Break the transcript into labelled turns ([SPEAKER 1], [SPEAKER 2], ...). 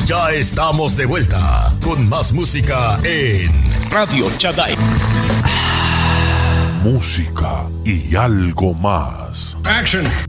[SPEAKER 1] Ya estamos de vuelta con más música en
[SPEAKER 2] Radio Chaday.
[SPEAKER 3] Música y algo más.
[SPEAKER 2] Action.